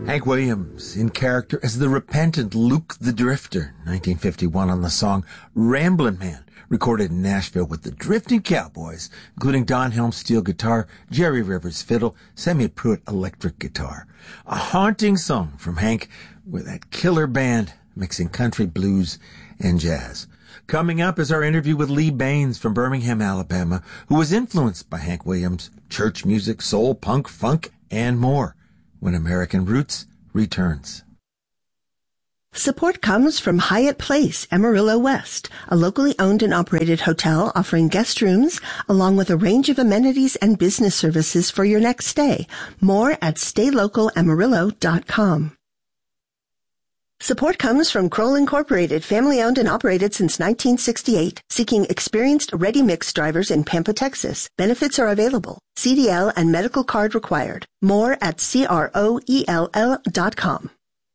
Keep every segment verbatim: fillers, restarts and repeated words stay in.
Hank Williams in character as the repentant Luke the Drifter, nineteen fifty-one, on the song Ramblin' Man, recorded in Nashville with the Drifting Cowboys, including Don Helm steel guitar, Jerry Rivers fiddle, Samuel Pruitt electric guitar. A haunting song from Hank with that killer band mixing country, blues, and jazz. Coming up is our interview with Lee Baines from Birmingham, Alabama, who was influenced by Hank Williams, church music, soul, punk, funk, and more, when American Roots returns. Support comes from Hyatt Place, Amarillo West, a locally owned and operated hotel offering guest rooms along with a range of amenities and business services for your next stay. More at stay local amarillo dot com. Support comes from Kroll Incorporated, family-owned and operated since nineteen sixty-eight, seeking experienced ready-mix drivers in Pampa, Texas. Benefits are available. C D L and medical card required. More at C R O E L L dot com.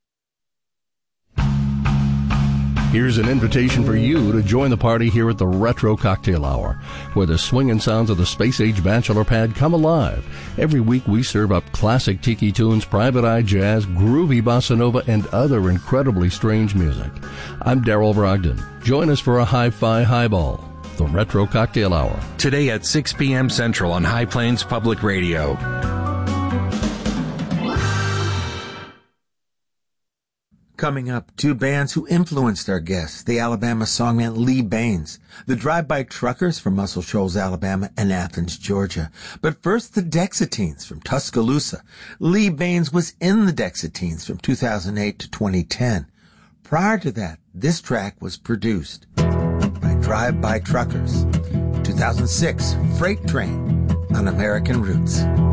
Here's an invitation for you to join the party here at the Retro Cocktail Hour, where the swinging sounds of the space-age bachelor pad come alive. Every week we serve up classic tiki tunes, private eye jazz, groovy bossa nova, and other incredibly strange music. I'm Daryl Brogdon. Join us for a hi-fi highball. The Retro Cocktail Hour. Today at six p.m. Central on High Plains Public Radio. Coming up, two bands who influenced our guests, the Alabama songman Lee Baines, the Drive-By Truckers from Muscle Shoals, Alabama, and Athens, Georgia. But first, the Dexateens from Tuscaloosa. Lee Baines was in the Dexateens from two thousand eight to twenty ten. Prior to that, this track was produced by Drive-By Truckers. two thousand six, Freight Train on American Roots.